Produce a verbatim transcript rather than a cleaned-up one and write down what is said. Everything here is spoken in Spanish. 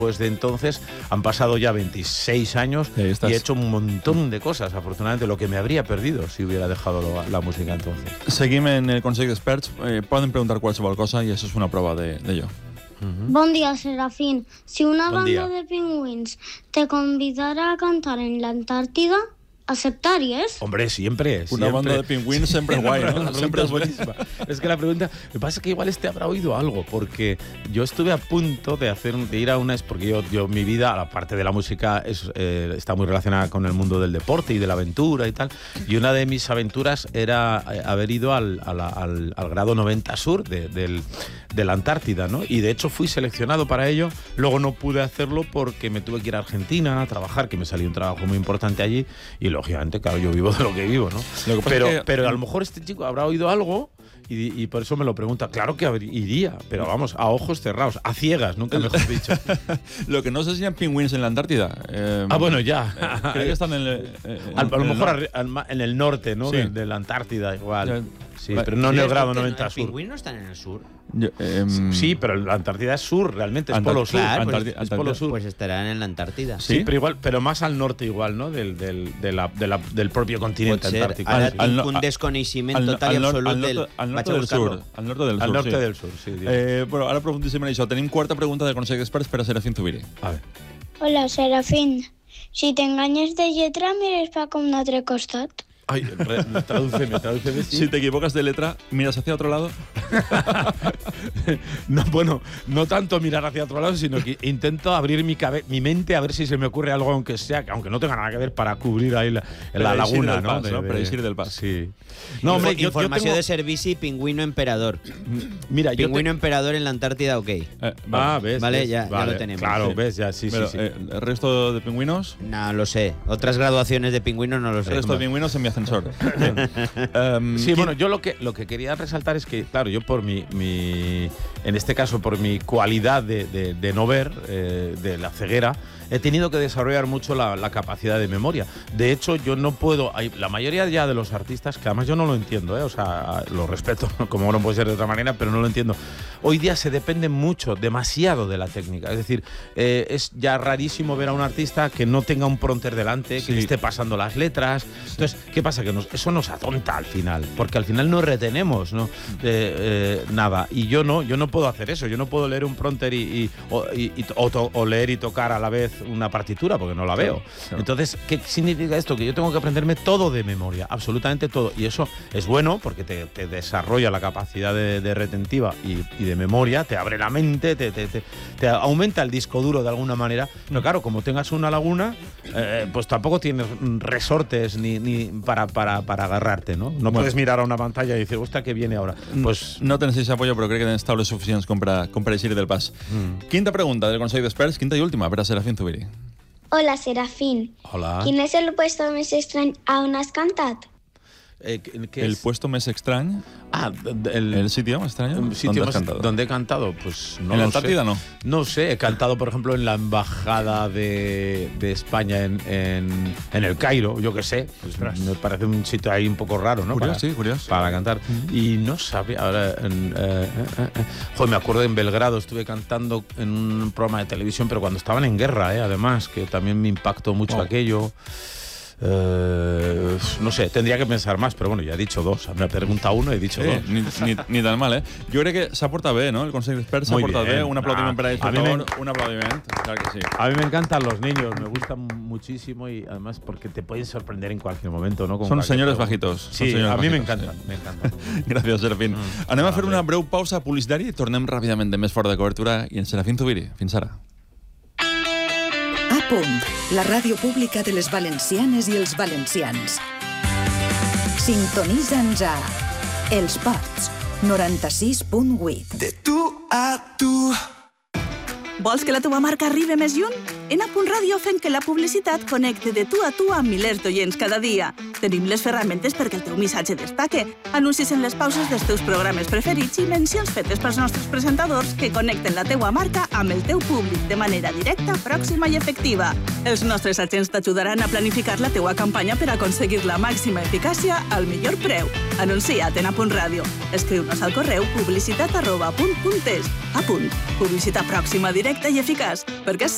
Pues de entonces han pasado ya veintiséis años y he hecho un montón de cosas, afortunadamente, lo que me habría perdido si hubiera dejado lo, la música entonces. Seguim en el Consell d'Experts. Eh, poden preguntar qualsevol cosa i això és una prova d'ello. Uh-huh. Bon dia, Serafín. Si una bon banda dia. de pingüins te convidara a cantar en la Antártida, ¿aceptarías? Hombre, siempre. Una siempre. banda de pingüins siempre es guay, ¿no? Siempre es buenísima. Es que la pregunta, me pasa que igual este habrá oído algo, porque yo estuve a punto de hacer de ir a una, porque yo, yo mi vida, aparte de la música, es, eh, está muy relacionada con el mundo del deporte y de la aventura y tal. Y una de mis aventuras era haber ido al, al, al, al grado noventa sur de, del, de la Antártida, ¿no? Y de hecho fui seleccionado para ello. Luego no pude hacerlo porque me tuve que ir a Argentina a trabajar, que me salió un trabajo muy importante allí. Y lógicamente, claro, yo vivo de lo que vivo, ¿no? Lo que pero, es que... pero a lo mejor este chico habrá oído algo y, y por eso me lo pregunta. Claro que iría, pero vamos, a ojos cerrados, a ciegas, nunca mejor dicho. Lo que no sé si hay pingüins en la Antártida. Eh, ah, bueno, ya. Eh, creo que están en el... Eh, en a, a lo el mejor al, en el norte, ¿no? Sí. De, de la Antártida, igual. Ya. Sí, pero no sí, en el grado no, noventa ¿Los sur. pingüinos están en el sur? Yo, eh, sí, pero la Antártida es sur, realmente, es Antar polo sur. Claro, pues, Antártida, es polo sur. Pues estarán en la Antártida. Sí, ¿Sí? pero igual, pero más al norte igual, ¿no? Del, del, de la, de la, del propio continente Pot ser. antártico. Ara Sí. tinc un desconeixement total i al, absolut al, del... al, al norte Vaig a del buscar-lo. sur. Al norte del sur, Al norte sí. del sur, sí. Eh, bueno, ara aprofundíssim en això. Tenim quarta pregunta del Consell d'Experts per a Serafín Zubiri. A ver. Hola, Serafín. Si te engañas de lletra, mires para un altre costat. Ay, re, tradúceme, tradúceme. Sí. Si te equivocas de letra, miras hacia otro lado. No, bueno, no tanto mirar hacia otro lado, sino que intento abrir mi, cabe mi mente a ver si se me ocurre algo, aunque sea, aunque no tenga nada que ver, para cubrir ahí la, la laguna, del ¿no? pas, De, ¿no? de, Para ir del pas. Sí. No, hombre, yo, Informació yo tengo... de servici, pingüino emperador. Mira, yo Pingüino te... emperador en la Antártida, ok. Eh, Ah, ves, Vale, ves, ya, ya vale. lo tenemos. Claro, Sí. ves, ya, sí, Pero, sí, sí. eh, ¿el resto de pingüinos? No lo sé. Otras graduaciones de pingüinos no lo El sé. resto de pingüinos en mi ascensor. um, Sí, bueno, yo lo que, lo que quería resaltar es que, claro, yo por mi, mi en este caso, por mi cualidad de, de, de no ver, eh, de la ceguera, he tenido que desarrollar mucho la, la capacidad de memoria. De hecho, yo no puedo... Hay, la mayoría ya de los artistas, que además yo no lo entiendo, ¿eh? O sea, lo respeto, como no puede ser de otra manera, pero no lo entiendo. Hoy día se depende mucho, demasiado de la técnica. Es decir, eh, es ya rarísimo ver a un artista que no tenga un prompter delante, sí. que le esté pasando las letras. Entonces, ¿qué pasa? Que nos, eso nos atonta al final, porque al final no retenemos, ¿no? Eh, eh, nada. Y yo no, yo no puedo hacer eso. Yo no puedo leer un prompter y, y, o, y, y o, to, o leer y tocar a la vez una partitura, porque no la veo. Claro, claro. Entonces, ¿qué significa esto? Que yo tengo que aprenderme todo de memoria, absolutamente todo. Y eso es bueno porque te, te desarrolla la capacidad de, de retentiva y, y de memoria, te abre la mente, te, te, te, te aumenta el disco duro de alguna manera. Pero claro, como tengas una laguna, eh, pues tampoco tienes resortes ni, ni para, para, para agarrarte, ¿no? No Bueno. puedes mirar a una pantalla y decir, hostia, ¿qué viene ahora? Pues no tens ese apoyo, però crec que tens taules suficients com per, a, com per eixir del pas. Mm. Quinta pregunta del Consell d'Experts, quinta i última, per a Serafín Zubiri. Hola, Serafín. hola. Quin és el puesto més estrany a on has cantat? Eh, ¿qué- qué El es? puesto més estrany, Ah, el, el sitio más extraño, un sitio ¿dónde has más- cantado? donde he cantado, pues no ¿En la lo sé. Antártida no? No sé, he cantado, por ejemplo, en la embajada de, de España en, en, en el Cairo, yo qué sé. Pues me parece un sitio ahí un poco raro, ¿no? Curiós, para, sí, curiós. para cantar. Y no sabía, ahora, en, eh, eh, eh. Joder, me acuerdo en Belgrado, estuve cantando en un programa de televisión, pero cuando estaban en guerra, ¿eh? Además, que también me impactó mucho Oh. aquello. Eh, no sé, tendría que pensar más, pero bueno, ya he dicho dos. Me ha preguntado uno y he dicho Eh, dos. ni, ni, ni tan mal, eh? Jo crec que s'ha portat bé, no? El Consell d'Experts s'ha Muy portat bien. bé. Un aplaudiment Ah, per a ells, a per mi me- favor. Un aplaudiment, clar que sí. A mí me encantan los niños, me gustan muchísimo y además porque te pueden sorprender en cualquier momento, ¿no? Con Són cualquier senyores pregunta. bajitos. Són Sí, senyores a mí me bajitos, encantan, sí. me encantan. Gràcies, Serafín. Mm. Anem a fer Vale. una breu pausa publicitària i tornem ràpidament de més fort de cobertura i en Serafín Zubiri. Fins ara. A punt, la ràdio pública de les valencianes i els valencians. Sintonitza'ns a Els Pots, noranta-sis punt vuit. De tu a tu. Vols que la teva marca arribi més lluny? En A Punt Ràdio fem que la publicitat connecte de tu a tu amb milers d'oients cada dia. Tenim les ferramentes perquè el teu missatge destaque, anuncis en les pauses dels teus programes preferits i mencions fetes pels nostres presentadors que connecten la teua marca amb el teu públic de manera directa, pròxima i efectiva. Els nostres agents t'ajudaran a planificar la teua campanya per aconseguir la màxima eficàcia al millor preu. Anuncia't en A Punt Ràdio. Escriu-nos al correu publicitat arroba apunt punt es. A punt. Publicitat pròxima, directa i eficaç. Perquè és